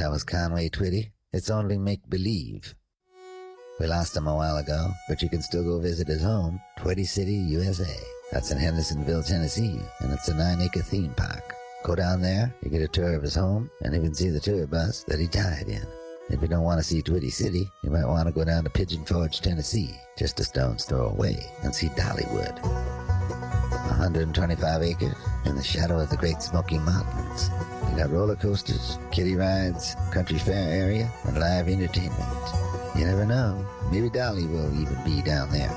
That was Conway Twitty. It's only make-believe. We lost him a while ago, but you can still go visit his home, Twitty City, USA. That's in Hendersonville, Tennessee, and it's a 9-acre theme park. Go down there, you get a tour of his home, and even see the tour bus that he died in. If you don't want to see Twitty City, you might want to go down to Pigeon Forge, Tennessee, just a stone's throw away, and see Dollywood. 125 acres in the shadow of the Great Smoky Mountains. You got roller coasters, kiddie rides, country fair area, and live entertainment. You never know, maybe Dolly will even be down there.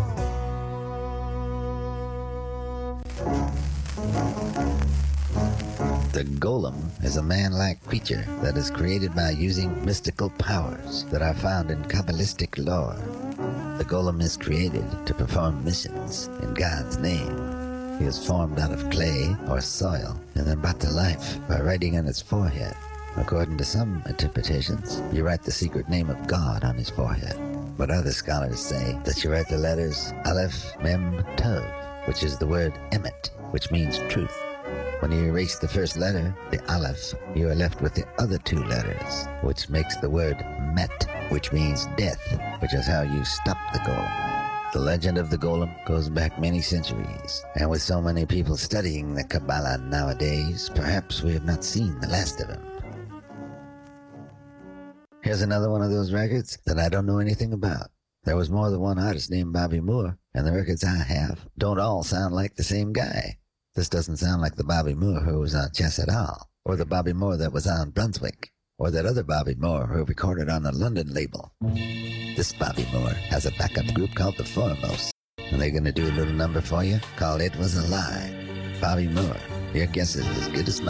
The golem is a man-like creature that is created by using mystical powers that are found in Kabbalistic lore. The golem is created to perform missions in God's name. He is formed out of clay or soil and then brought to life by writing on his forehead. According to some interpretations, you write the secret name of God on his forehead. But other scholars say that you write the letters Aleph, Mem, Tov, which is the word Emet, which means truth. When you erase the first letter, the Aleph, you are left with the other two letters, which makes the word Met, which means death, which is how you stop the golem. The legend of the golem goes back many centuries, and with so many people studying the Kabbalah nowadays, perhaps we have not seen the last of him. Here's another one of those records that I don't know anything about. There was more than one artist named Bobby Moore, and the records I have don't all sound like the same guy. This doesn't sound like the Bobby Moore who was on Chess et al., or the Bobby Moore that was on Brunswick, or that other Bobby Moore who recorded on the London label. This Bobby Moore has a backup group called the Foremost, and they're going to do a little number for you called It Was a Lie. Bobby Moore, your guess is as good as mine.